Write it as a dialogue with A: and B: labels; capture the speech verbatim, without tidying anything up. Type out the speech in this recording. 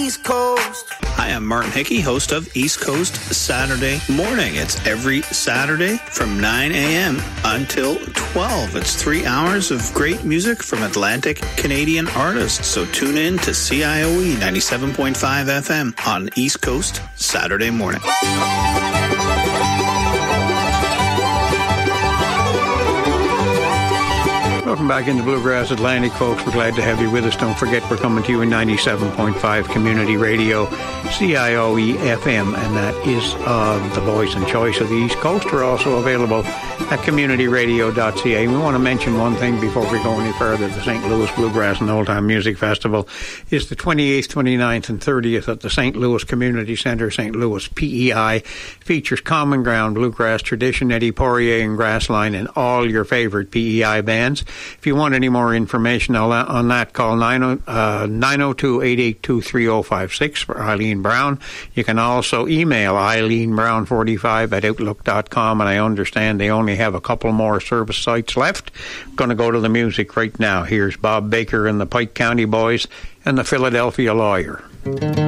A: East Coast.
B: Hi, I'm Martin Hickey, host of East Coast Saturday Morning. It's every Saturday from nine a.m. until twelve. It's three hours of great music from Atlantic Canadian artists. So tune in to C I O E ninety-seven point five F M on East Coast Saturday Morning.
C: Welcome back into Bluegrass Atlantic, folks. We're glad to have you with us. Don't forget, we're coming to you in ninety-seven point five Community Radio, C I O E F M, and that is uh, the voice and choice of the East Coast. We're also available at community radio dot c a. We want to mention one thing before we go any further. The Saint Louis Bluegrass and Old Time Music Festival is the twenty-eighth, twenty-ninth, and thirtieth at the Saint Louis Community Center. Saint Louis P E I features Common Ground, Bluegrass Tradition, Eddie Poirier and Grassline, and all your favorite P E I bands. If you want any more information on that, call nine oh two, eight eight two, three oh five six for Eileen Brown. You can also email eileen brown forty-five at outlook dot com, and I understand they only have a couple more service sites left. I'm going to go to the music right now. Here's Bob Baker and the Pike County Boys and the Philadelphia Lawyer.